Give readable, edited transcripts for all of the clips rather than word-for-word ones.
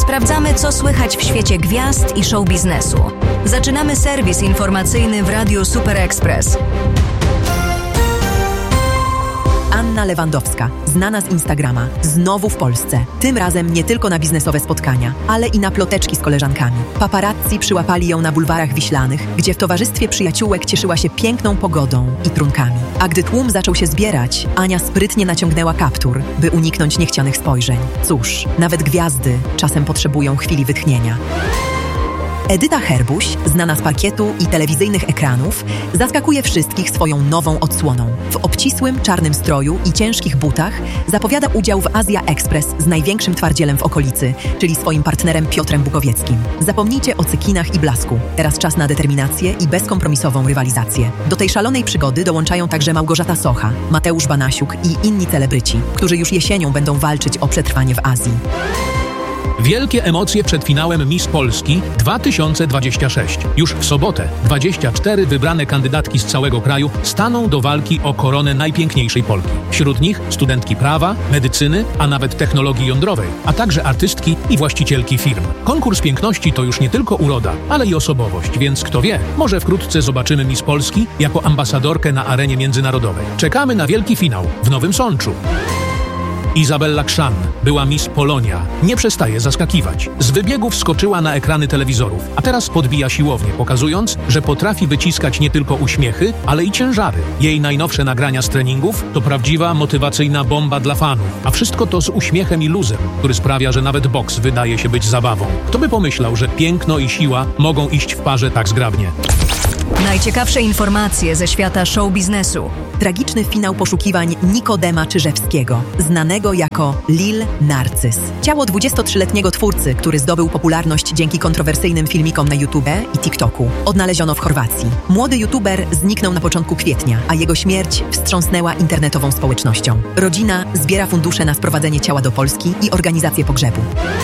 Sprawdzamy, co słychać w świecie gwiazd i show biznesu. Zaczynamy serwis informacyjny w Radiu Super Express. Anna Lewandowska, znana z Instagrama, znowu w Polsce. Tym razem nie tylko na biznesowe spotkania, ale i na ploteczki z koleżankami. Paparazzi przyłapali ją na bulwarach wiślanych, gdzie w towarzystwie przyjaciółek cieszyła się piękną pogodą i trunkami. A gdy tłum zaczął się zbierać, Ania sprytnie naciągnęła kaptur, by uniknąć niechcianych spojrzeń. Cóż, nawet gwiazdy czasem potrzebują chwili wytchnienia. Edyta Herbuś, znana z parkietu i telewizyjnych ekranów, zaskakuje wszystkich swoją nową odsłoną. W obcisłym, czarnym stroju i ciężkich butach zapowiada udział w Azja Express z największym twardzielem w okolicy, czyli swoim partnerem Piotrem Bukowieckim. Zapomnijcie o cekinach i blasku. Teraz czas na determinację i bezkompromisową rywalizację. Do tej szalonej przygody dołączają także Małgorzata Socha, Mateusz Banasiuk i inni celebryci, którzy już jesienią będą walczyć o przetrwanie w Azji. Wielkie emocje przed finałem Miss Polski 2026. Już w sobotę 24 wybrane kandydatki z całego kraju staną do walki o koronę najpiękniejszej Polki. Wśród nich studentki prawa, medycyny, a nawet technologii jądrowej, a także artystki i właścicielki firm. Konkurs piękności to już nie tylko uroda, ale i osobowość, więc kto wie, może wkrótce zobaczymy Miss Polski jako ambasadorkę na arenie międzynarodowej. Czekamy na wielki finał w Nowym Sączu. Izabella Krzan, była Miss Polonia, nie przestaje zaskakiwać. Z wybiegów skoczyła na ekrany telewizorów, a teraz podbija siłownię, pokazując, że potrafi wyciskać nie tylko uśmiechy, ale i ciężary. Jej najnowsze nagrania z treningów to prawdziwa motywacyjna bomba dla fanów, a wszystko to z uśmiechem i luzem, który sprawia, że nawet boks wydaje się być zabawą. Kto by pomyślał, że piękno i siła mogą iść w parze tak zgrabnie? Najciekawsze informacje ze świata show biznesu. Tragiczny finał poszukiwań Nikodema Czyżewskiego, znanego jako Lil Narcyz. Ciało 23-letniego twórcy, który zdobył popularność dzięki kontrowersyjnym filmikom na YouTube i TikToku, odnaleziono w Chorwacji. Młody youtuber zniknął na początku kwietnia, a jego śmierć wstrząsnęła internetową społecznością. Rodzina zbiera fundusze na sprowadzenie ciała do Polski i organizację pogrzebu.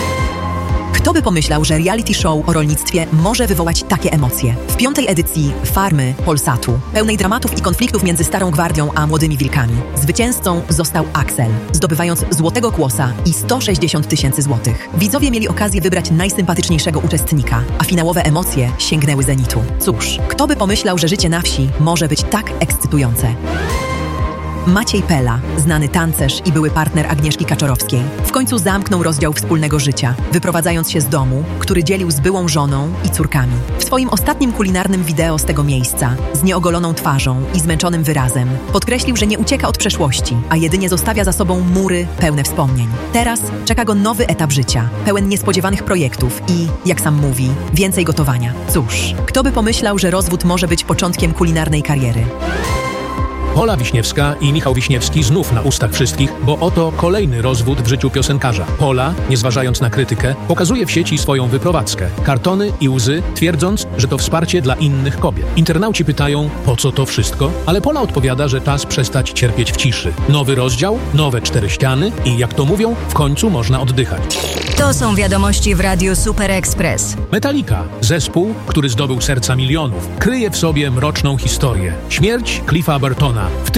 Kto by pomyślał, że reality show o rolnictwie może wywołać takie emocje? W 5. edycji Farmy Polsatu, pełnej dramatów i konfliktów między Starą Gwardią a Młodymi Wilkami, zwycięzcą został Axel, zdobywając Złotego Kłosa i 160 000 złotych. Widzowie mieli okazję wybrać najsympatyczniejszego uczestnika, a finałowe emocje sięgnęły zenitu. Cóż, kto by pomyślał, że życie na wsi może być tak ekscytujące? Maciej Pela, znany tancerz i były partner Agnieszki Kaczorowskiej, w końcu zamknął rozdział wspólnego życia, wyprowadzając się z domu, który dzielił z byłą żoną i córkami. W swoim ostatnim kulinarnym wideo z tego miejsca, z nieogoloną twarzą i zmęczonym wyrazem, podkreślił, że nie ucieka od przeszłości, a jedynie zostawia za sobą mury pełne wspomnień. Teraz czeka go nowy etap życia, pełen niespodziewanych projektów i, jak sam mówi, więcej gotowania. Cóż, kto by pomyślał, że rozwód może być początkiem kulinarnej kariery? Pola Wiśniewska i Michał Wiśniewski znów na ustach wszystkich, bo oto kolejny rozwód w życiu piosenkarza. Pola, nie zważając na krytykę, pokazuje w sieci swoją wyprowadzkę. Kartony i łzy, twierdząc, że to wsparcie dla innych kobiet. Internauci pytają, po co to wszystko? Ale Pola odpowiada, że czas przestać cierpieć w ciszy. Nowy rozdział, nowe 4 ściany i, jak to mówią, w końcu można oddychać. To są wiadomości w Radiu Super Express. Metallica, zespół, który zdobył serca milionów, kryje w sobie mroczną historię. Śmierć Cliffa Burtona w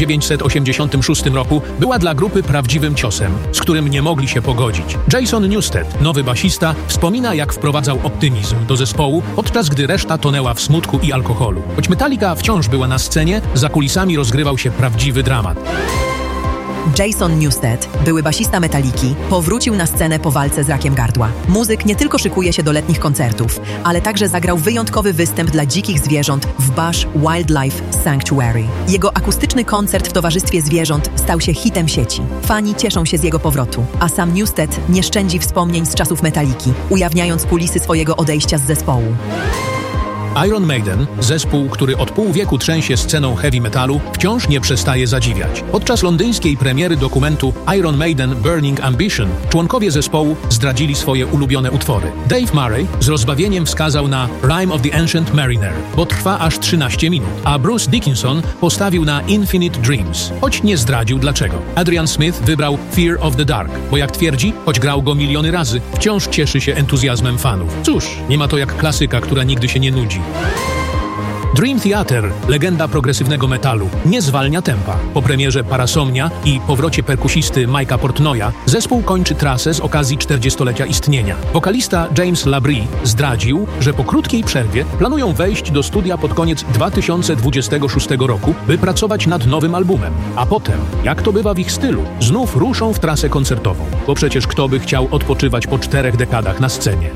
1986 roku była dla grupy prawdziwym ciosem, z którym nie mogli się pogodzić. Jason Newsted, nowy basista, wspomina, jak wprowadzał optymizm do zespołu, podczas gdy reszta tonęła w smutku i alkoholu. Choć Metallica wciąż była na scenie, za kulisami rozgrywał się prawdziwy dramat. Jason Newsted, były basista Metalliki, powrócił na scenę po walce z rakiem gardła. Muzyk nie tylko szykuje się do letnich koncertów, ale także zagrał wyjątkowy występ dla dzikich zwierząt w Bush Wildlife Sanctuary. Jego akustyczny koncert w towarzystwie zwierząt stał się hitem sieci. Fani cieszą się z jego powrotu, a sam Newsted nie szczędzi wspomnień z czasów Metalliki, ujawniając kulisy swojego odejścia z zespołu. Iron Maiden, zespół, który od pół wieku trzęsie sceną heavy metalu, wciąż nie przestaje zadziwiać. Podczas londyńskiej premiery dokumentu Iron Maiden Burning Ambition członkowie zespołu zdradzili swoje ulubione utwory. Dave Murray z rozbawieniem wskazał na Rime of the Ancient Mariner, bo trwa aż 13 minut, a Bruce Dickinson postawił na Infinite Dreams, choć nie zdradził dlaczego. Adrian Smith wybrał Fear of the Dark, bo jak twierdzi, choć grał go miliony razy, wciąż cieszy się entuzjazmem fanów. Cóż, nie ma to jak klasyka, która nigdy się nie nudzi. Dream Theater, legenda progresywnego metalu, nie zwalnia tempa. Po premierze Parasomnia i powrocie perkusisty Mike'a Portnoya zespół kończy trasę z okazji 40-lecia istnienia. Wokalista James Labrie zdradził, że po krótkiej przerwie planują wejść do studia pod koniec 2026 roku, by pracować nad nowym albumem. A potem, jak to bywa w ich stylu, znów ruszą w trasę koncertową. Bo przecież kto by chciał odpoczywać po 4 dekadach na scenie?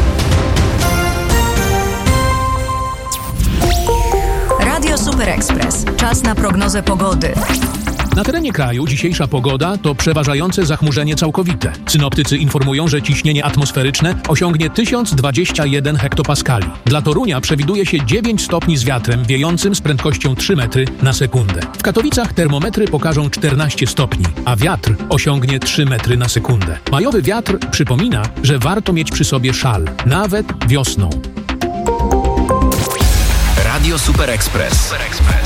Radio Super Express. Czas na prognozę pogody. Na terenie kraju dzisiejsza pogoda to przeważające zachmurzenie całkowite. Synoptycy informują, że ciśnienie atmosferyczne osiągnie 1021 hektopaskali. Dla Torunia przewiduje się 9 stopni z wiatrem wiejącym z prędkością 3 metry na sekundę. W Katowicach termometry pokażą 14 stopni, a wiatr osiągnie 3 metry na sekundę. Majowy wiatr przypomina, że warto mieć przy sobie szal, nawet wiosną. Radio Super Express.